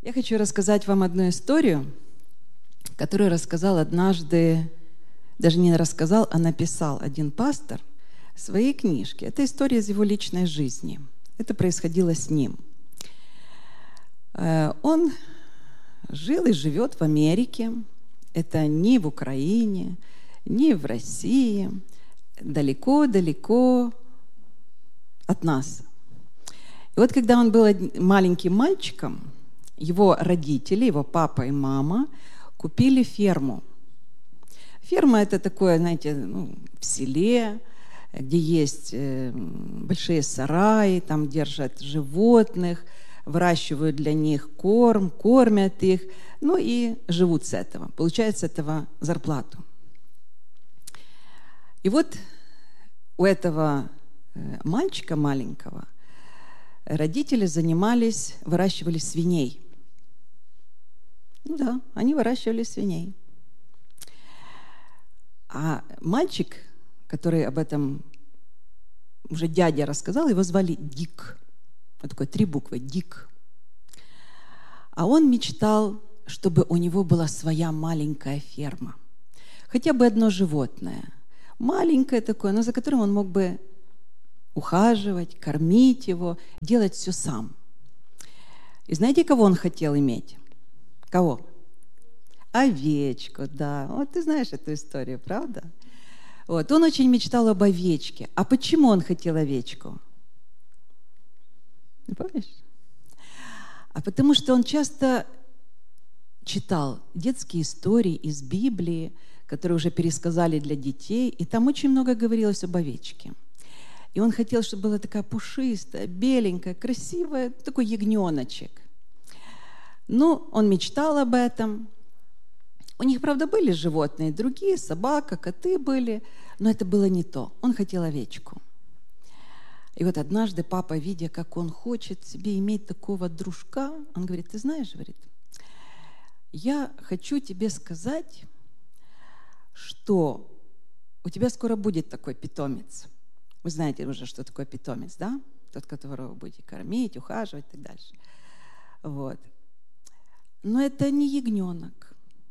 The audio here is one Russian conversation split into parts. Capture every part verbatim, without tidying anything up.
Я хочу рассказать вам одну историю, которую рассказал однажды, даже не рассказал, а написал один пастор в своей книжке. Это история из его личной жизни. Это происходило с ним. Он жил и живет в Америке. Это не в Украине, не в России. Далеко-далеко от нас. И вот когда он был маленьким мальчиком, его родители, его папа и мама купили ферму. Ферма – это такое, знаете, ну, в селе, где есть большие сараи, там держат животных, выращивают для них корм, кормят их, ну и живут с этого, получают с этого зарплату. И вот у этого мальчика маленького родители занимались, выращивали свиней. Ну да, они выращивали свиней. А мальчик, который об этом уже дядя рассказал, его звали Дик. Вот такое три буквы, Дик. А он мечтал, чтобы у него была своя маленькая ферма. Хотя бы одно животное. Маленькое такое, но за которым он мог бы ухаживать, кормить его, делать все сам. И знаете, кого он хотел иметь? Кого? Овечку, да. Вот ты знаешь эту историю, правда? Вот. Он очень мечтал об овечке. А почему он хотел овечку? Не помнишь? А потому что он часто читал детские истории из Библии, которые уже пересказали для детей, и там очень много говорилось об овечке. И он хотел, чтобы была такая пушистая, беленькая, красивая, такой ягненочек. Ну, он мечтал об этом. У них, правда, были животные другие, собака, коты были, но это было не то. Он хотел овечку. И вот однажды папа, видя, как он хочет себе иметь такого дружка, он говорит: ты знаешь, говорит, я хочу тебе сказать, что у тебя скоро будет такой питомец. Вы знаете уже, что такое питомец, да? Тот, которого вы будете кормить, ухаживать и так дальше. Вот. Но это не ягненок.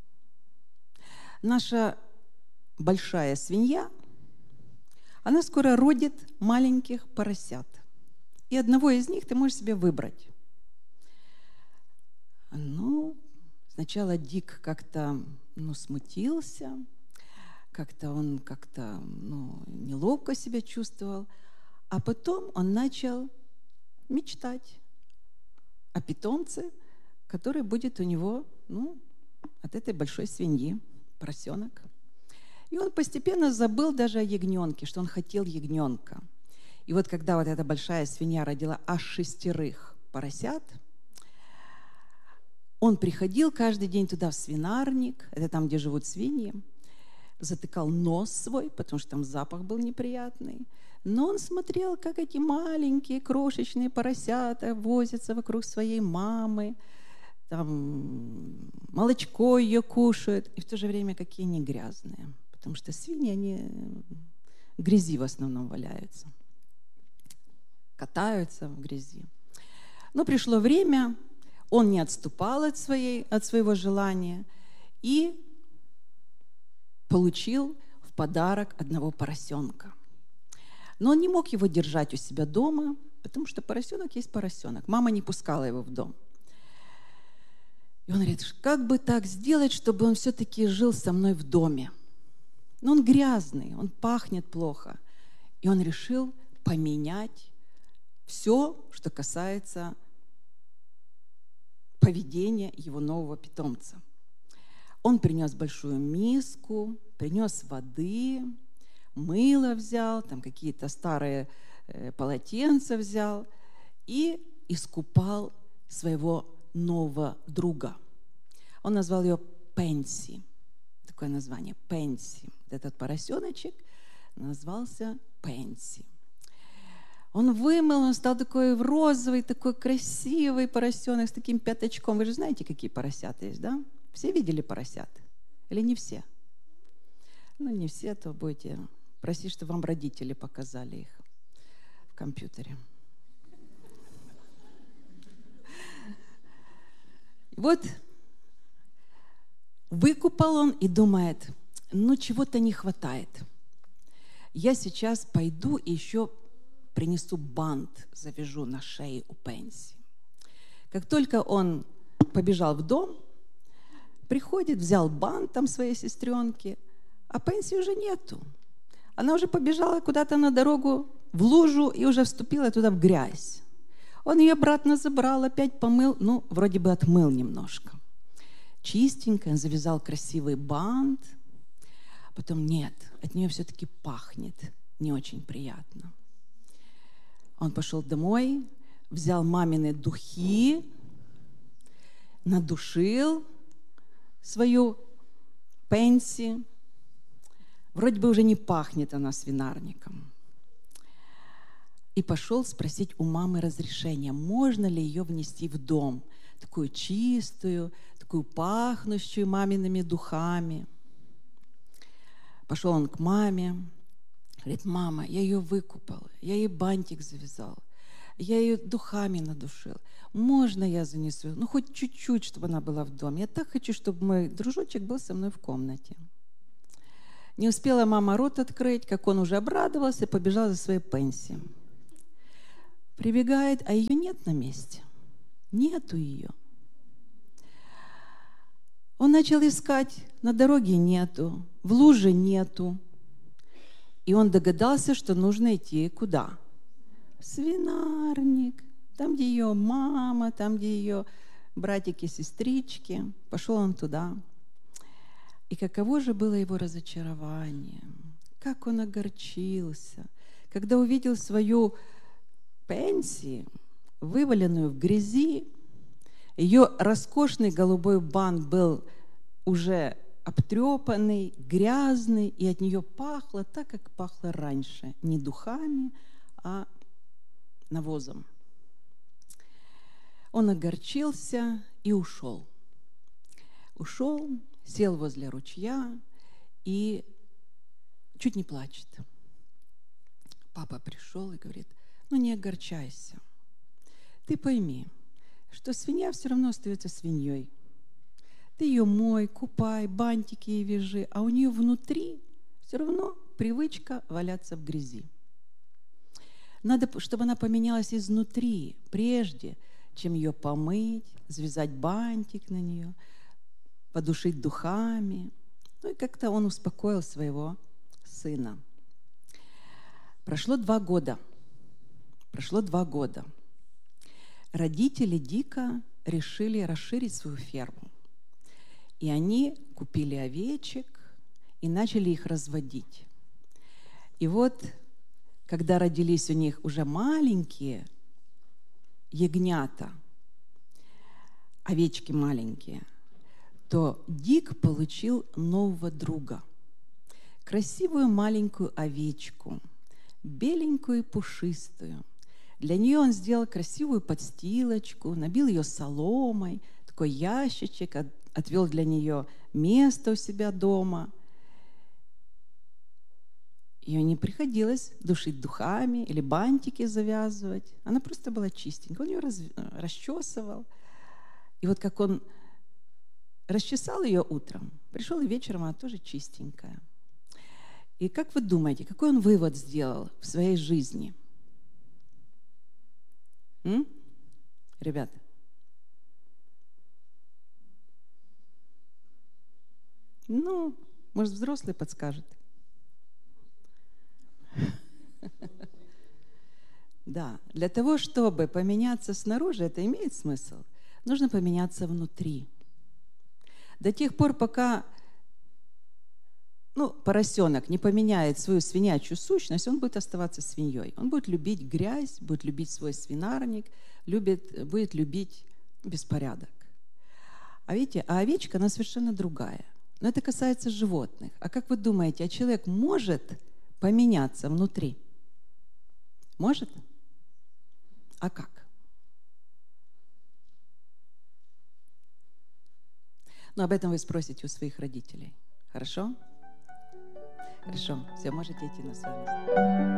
Наша большая свинья, она скоро родит маленьких поросят. И одного из них ты можешь себе выбрать. Ну, сначала Дик как-то ну, смутился, как-то он как-то ну, неловко себя чувствовал, а потом он начал мечтать о питомце, который будет у него ну, от этой большой свиньи, поросенок. И он постепенно забыл даже о ягненке, что он хотел ягненка. И вот когда вот эта большая свинья родила аж шестерых поросят, он приходил каждый день туда в свинарник, это там, где живут свиньи, затыкал нос свой, потому что там запах был неприятный. Но он смотрел, как эти маленькие крошечные поросята возятся вокруг своей мамы, там молочко ее кушают, и в то же время какие они грязные, потому что свиньи, они в грязи в основном валяются, катаются в грязи. Но пришло время, он не отступал от, своей, от своего желания и получил в подарок одного поросенка. Но он не мог его держать у себя дома, потому что поросенок есть поросенок. Мама не пускала его в дом. И он говорит, как бы так сделать, чтобы он все-таки жил со мной в доме? Но он грязный, он пахнет плохо. И он решил поменять все, что касается поведения его нового питомца. Он принес большую миску, принес воды, мыло взял, там какие-то старые э, полотенца взял и искупал своего нового друга. Он назвал ее Пенси. Такое название – Пенси. Этот поросеночек назвался Пенси. Он вымыл, он стал такой розовый, такой красивый поросенок с таким пятачком. Вы же знаете, какие поросята есть, да? Все видели поросят? Или не все? Ну, не все, то будете просить, чтобы вам родители показали их в компьютере. Вот выкупал он и думает, ну чего-то не хватает. Я сейчас пойду и еще принесу бант, завяжу на шее у Пенси. Как только он побежал в дом, приходит, взял бант там своей сестренки, а Пенси уже нету. Она уже побежала куда-то на дорогу, в лужу, и уже вступила туда в грязь. Он ее обратно забрал, опять помыл, ну, вроде бы отмыл немножко. Чистенько, завязал красивый бант. Потом нет, от нее все-таки пахнет не очень приятно. Он пошел домой, взял мамины духи, надушил свою Пенси. Вроде бы уже не пахнет она свинарником. И пошел спросить у мамы разрешения, можно ли ее внести в дом, такую чистую, такую пахнущую мамиными духами. Пошел он к маме, говорит, мама, я ее выкупал, я ей бантик завязал, я ее духами надушил. Можно я занесу? Ну, хоть чуть-чуть, чтобы она была в доме. Я так хочу, чтобы мой дружочек был со мной в комнате. Не успела мама рот открыть, как он уже обрадовался и побежал за своей Пенси. Прибегает, а ее нет на месте. Нету ее. Он начал искать, на дороге нету, в луже нету. И он догадался, что нужно идти куда? В свинарник, там, где ее мама, там, где ее братики, сестрички. Пошел он туда. И каково же было его разочарование, как он огорчился, когда увидел свою Пенси, вываленную в грязи. Ее роскошный голубой бант был уже обтрепанный, грязный, и от нее пахло так, как пахло раньше, не духами, а навозом. Он огорчился и ушел. Ушел, сел возле ручья и чуть не плачет. Папа пришел и говорит, ну не огорчайся. Ты пойми, что свинья все равно остается свиньей. Ты ее мой, купай, бантики ей вяжи, а у нее внутри все равно привычка валяться в грязи. Надо, чтобы она поменялась изнутри, прежде чем ее помыть, завязать бантик на нее, подушить духами. Ну и как-то он успокоил своего сына. Прошло два года. Прошло два года. Родители Дика решили расширить свою ферму. И они купили овечек и начали их разводить. И вот, когда родились у них уже маленькие ягнята, овечки маленькие, то Дик получил нового друга. Красивую маленькую овечку, беленькую и пушистую. Для нее он сделал красивую подстилочку, набил ее соломой, такой ящичек, отвел для нее место у себя дома. Ее не приходилось душить духами или бантики завязывать. Она просто была чистенькая. Он ее раз, расчесывал. И вот как он расчесал ее утром, пришел и вечером она тоже чистенькая. И как вы думаете, какой он вывод сделал в своей жизни? М? Ребята. Ну, может, взрослый подскажет. Да, для того, чтобы поменяться снаружи, это имеет смысл, нужно поменяться внутри. До тех пор, пока ну, поросенок не поменяет свою свинячью сущность, он будет оставаться свиньей. Он будет любить грязь, будет любить свой свинарник, любит, будет любить беспорядок. А видите, а овечка, она совершенно другая. Но это касается животных. А как вы думаете, а человек может поменяться внутри? Может? А как? Но об этом вы спросите у своих родителей. Хорошо? Хорошо. Все, можете идти на свое место.